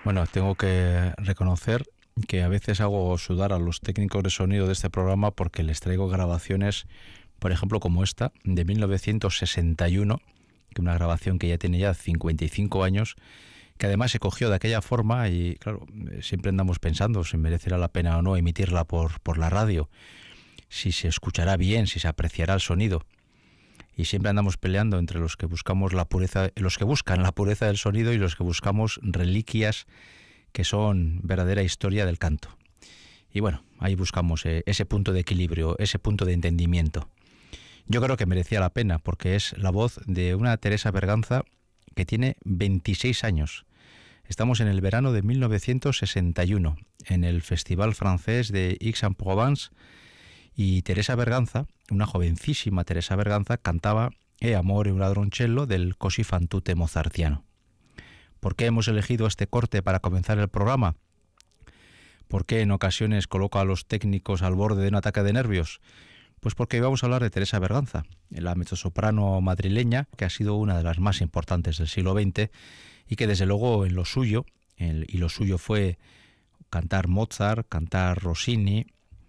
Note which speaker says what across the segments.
Speaker 1: Bueno, tengo que reconocer que a veces hago sudar a los técnicos de sonido de este programa porque les traigo grabaciones, por ejemplo, como esta, de 1961, que una grabación que ya tiene ya 55 años, que además se cogió de aquella forma y, claro, siempre andamos pensando si merecerá la pena o no emitirla por la radio, si se escuchará bien, si se apreciará el sonido. Y siempre andamos peleando entre los que buscamos la pureza, los que buscan la pureza del sonido y los que buscamos reliquias que son verdadera historia del canto. Y bueno, ahí buscamos ese punto de equilibrio, ese punto de entendimiento. Yo creo que merecía la pena porque es la voz de una Teresa Berganza que tiene 26 años. Estamos en el verano de 1961, en el Festival francés de Aix-en-Provence, y Teresa Berganza, una jovencísima Teresa Berganza, cantaba E amore un ladroncello del Così fan tutte mozartiano. ¿Por qué hemos elegido este corte para comenzar el programa? ¿Por qué en ocasiones coloca a los técnicos al borde de un ataque de nervios? Pues porque vamos a hablar de Teresa Berganza, la mezzosoprano madrileña, que ha sido una de las más importantes del siglo XX y que desde luego en lo suyo, y lo suyo fue cantar Mozart, cantar Rossini,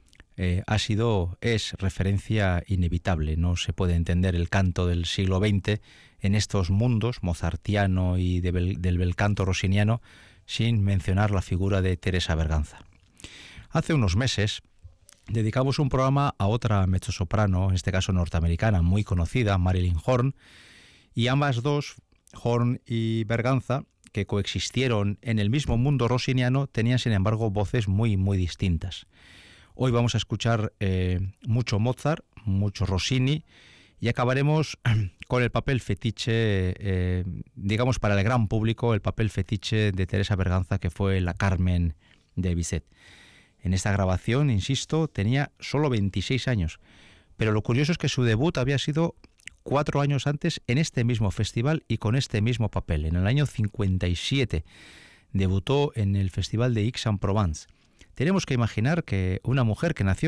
Speaker 1: es referencia inevitable. No se puede entender el canto del siglo XX en estos mundos, mozartiano y del bel canto rossiniano, sin mencionar la figura de Teresa Berganza. Hace unos meses dedicamos un programa a otra mezzosoprano, en este caso norteamericana, muy conocida, Marilyn Horne, y ambas dos, Horne y Berganza, que coexistieron en el mismo mundo rossiniano, tenían sin embargo voces muy, muy distintas. Hoy vamos a escuchar mucho Mozart, mucho Rossini, y acabaremos con el papel fetiche, digamos para el gran público, el papel fetiche de Teresa Berganza, que fue la Carmen de Bizet. En esta grabación, insisto, tenía solo 26 años, pero lo curioso es que su debut había sido 4 años antes en este mismo festival y con este mismo papel. En el año 57 debutó en el Festival de Aix-en-Provence. Tenemos que imaginar que una mujer que nació